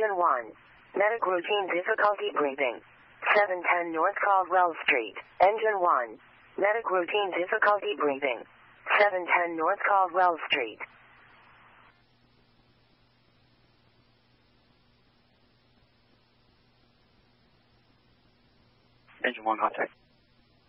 Engine 1. Medic routine difficulty breathing. 710 North Caldwell Street. Engine 1. Medic routine difficulty breathing. 710 North Caldwell Street. Engine 1 contact.